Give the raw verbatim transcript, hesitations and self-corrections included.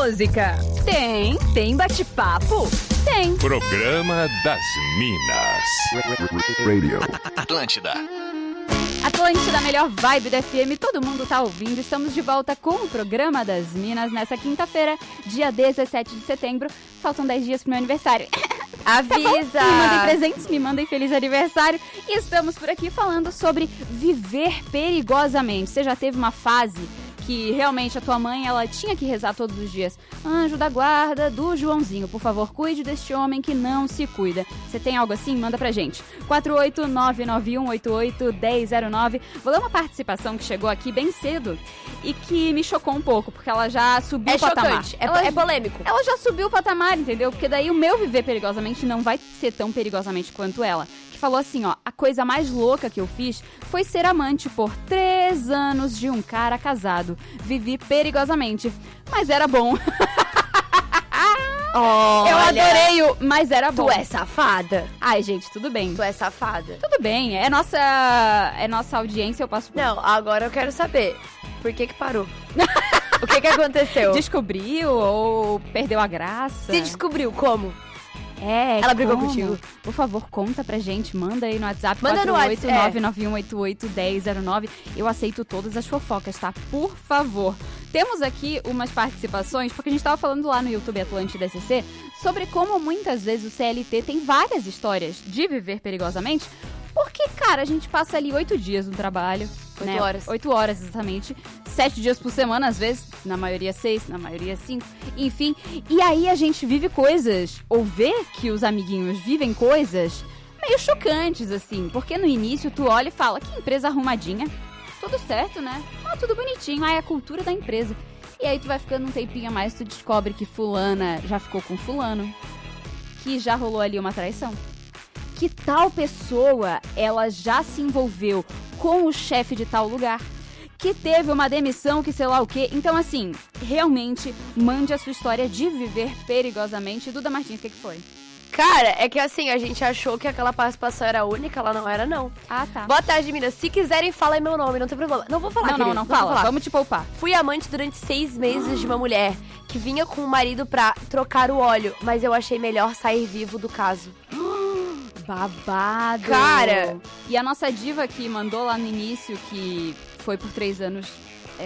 música? Tem. Tem bate-papo? Tem. Programa das Minas. Radio. Atlântida. Atlântida, melhor vibe da F M, todo mundo tá ouvindo. Estamos de volta com o Programa das Minas nessa quinta-feira, dia dezessete de setembro. Faltam dez dias pro meu aniversário. Avisa! Me mandem presentes, me mandem feliz aniversário. E estamos por aqui falando sobre viver perigosamente. Você já teve uma fase que realmente a tua mãe, ela tinha que rezar todos os dias: anjo da guarda do Joãozinho, por favor, cuide deste homem que não se cuida. Você tem algo assim? Manda pra gente. quatro oito nove nove um oito oito um zero zero nove. Vou dar uma participação que chegou aqui bem cedo e que me chocou um pouco, porque ela já subiu é o patamar. Chocante. É, ela, é polêmico. Ela já subiu o patamar, entendeu? Porque daí o meu viver perigosamente não vai ser tão perigosamente quanto ela. Falou assim, ó: a coisa mais louca que eu fiz foi ser amante por três anos de um cara casado. Vivi perigosamente, mas era bom. Olha, eu adorei o mas era bom. Tu é safada. Ai, gente, tudo bem. Tu é safada. Tudo bem, é nossa, é nossa audiência, eu passo por... Não, agora eu quero saber, por que que parou? O que que aconteceu? Descobriu ou perdeu a graça? Se descobriu, como? É, ela brigou como? contigo? Por favor, conta pra gente, manda aí no WhatsApp manda quatro oito nove é. nove um oito oito um zero zero nove. Eu aceito todas as fofocas, tá? Por favor. Temos aqui umas participações, porque a gente tava falando lá no YouTube Atlântida S C sobre como muitas vezes o C L T tem várias histórias de viver perigosamente, porque, cara, a gente passa ali oito dias no trabalho. Oito né? horas. Oito horas, exatamente. Sete dias por semana, às vezes. Na maioria seis, na maioria cinco. Enfim. E aí a gente vive coisas, ou vê que os amiguinhos vivem coisas meio chocantes, assim. Porque no início tu olha e fala: que empresa arrumadinha. Tudo certo, né? Ah, tudo bonitinho. Ah, é a cultura da empresa. E aí tu vai ficando um tempinho a mais, tu descobre que fulana já ficou com fulano. Que já rolou ali uma traição. Que tal pessoa, ela já se envolveu com o chefe de tal lugar, que teve uma demissão, que sei lá o quê. Então, assim, realmente, mande a sua história de viver perigosamente. Duda Martins, o que que foi? Cara, é que assim, a gente achou que aquela participação era única, ela não era, não. Ah, tá. Boa tarde, meninas. Se quiserem, falem meu nome, não tem problema. Não vou falar, Não, querido, não, não, vou fala. falar. Vamos te poupar. Fui amante durante seis meses de uma mulher que vinha com o marido pra trocar o óleo, mas eu achei melhor sair vivo do caso. Babado. Cara. E a nossa diva que mandou lá no início, que foi por três anos